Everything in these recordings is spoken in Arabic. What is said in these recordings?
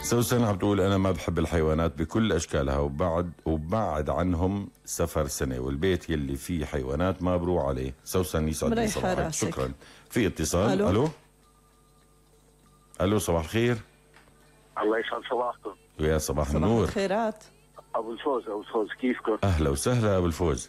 سوسن عم تقول أنا ما بحب الحيوانات بكل أشكالها، وبعد عنهم سفر سنة، والبيت يلي فيه حيوانات ما بروح عليه. سوسن يسعد لي صباحك. شكرا. في اتصال. ألو. ألو صباح الخير. الله يسعد صباحكم. ويا صباح النور. صباح الخيرات. أبو الفوز كيفكم؟ أهلا وسهلا أبو الفوز.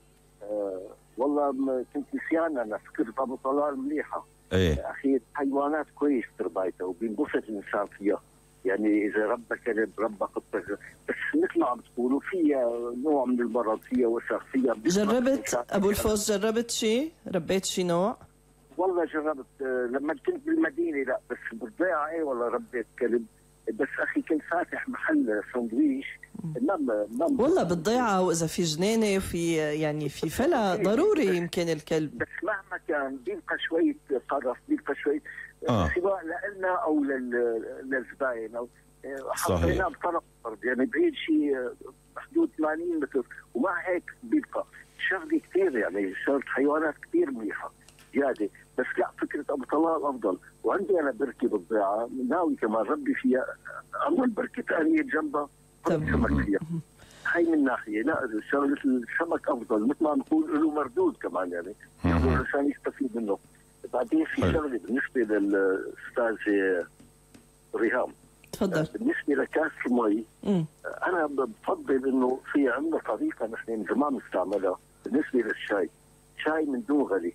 والله كنت نسيان، أنا فكرت أبو طلال مليحة. إيه أخي الحيوانات كويس تربايته وبينبسط الإنسان فيها، يعني إذا ربى كلب ربى قطة، بس مثل ما عم تقولوا فيها نوع من المرض، فيها وسخ، فيها. جربت أبو الفوز، جربت شيء؟ ربيت شيء نوع؟ والله جربت لما كنت بالمدينة، لا بس بالضيعة إيه والله ربيت كلب، بس أخي كنت فاتح محل سندويش. والله بالضيعة، وإذا في جنينة وفي يعني في فلا ضروري يمكن الكلب، بس مهما كان بيبقى شوية قرف، بيبقى شوية سواء لنا أو للزباين، أو حطيناه بطرف الأرض يعني بعيد شيء بحدود 80 متر، ومع هيك بيبقى شغلة كثير، يعني شغلة حيوانات كثير منيحة زيادة. بس لا، فكرة أبو طلال أفضل. وعندي أنا بركة بالضيعة ناوي كمان ربي فيها، أول بركة ثانية جنبها سمك فيها. هاي من ناحية، لا شغلة السمك أفضل، مثل ما نقول له مردود كمان، يعني الإنسان يستفيد منه. بعدين في شغلة بالنسبة للأستاذ ريهام، تفضل. بالنسبة لكاس المي، أنا بفضل إنه في عندنا طريقة نحن من زمان نستعملها بالنسبة للشاي، شاي من دون غلي.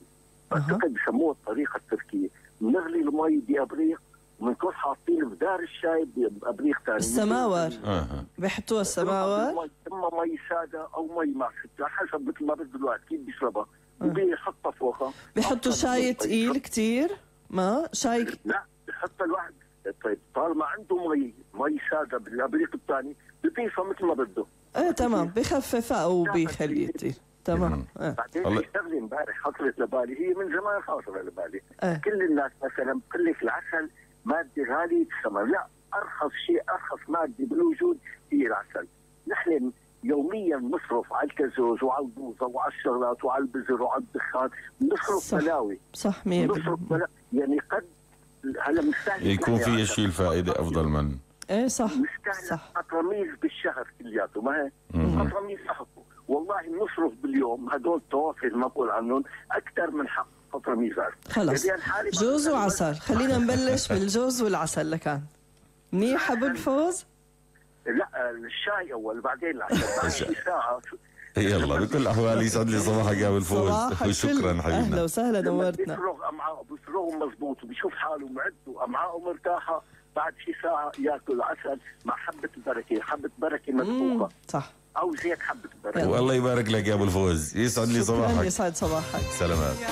أعتقد بسموها الطريقة التركية، بنغلي المي بأبريق وبنكون حاطين بدار الشاي بأبريق ثاني السماور. بيحطوها السماور، اما مي ساده او مي مع سكر حسب مثل ما بده الواحد كيف بيشربها، وبيحطها فوقها. بيحطوا شاي ثقيل كثير؟ ما شاي لا، بيحط الواحد. طيب طالما عنده مي ساده بالابريق الثاني بيضيفها مثل ما بده. تمام، بخففها او بيخليه كثير. تمام. بعدين في شغله امبارح خطرت لبالي، هي من زمان خاطره لبالي. كل الناس مثلا بتقول لك العسل ماده غاليه الثمن، لا، ارخص شيء، ارخص ماده بالوجود هي العسل. نحن يوميا نصرف على الكازوز وعلى البوظه وعلى الشغلات وعلى البزر وعلى الدخان، نصرف بلاوي. صح 100%. نصرف يعني قد هلا مستهلك يكون في شيء الفائده افضل من صح مستهلك قطرميز بالشهر كلياته، ما هي قطرميز حقه. والله نصرف باليوم هدول الطوافل ما بقول عنهم اكثر من حق قطرميز. خلص جوز وعسل، خلينا نبلش بالجوز والعسل لكان منيح ابو الفوز. لا الشاي اول بعدين العسل بعد ساعه. يلا بكل الاحوال يسعد لي صباحك يا ابو الفوز، وشكرا حبيبنا. اهلا وسهلا، نورتنا. بيفرغ امعاءه، بيفرغه مضبوط وبيشوف حاله معد وامعاءه مرتاحه، بعد شي ساعه ياكل عسل مع حبه البركه، حبه بركه مسبوقه صح، او زيت حبه بركه. والله يبارك لك يا ابو الفوز، يسعد لي صباحك. يسعد صباحك. سلامات.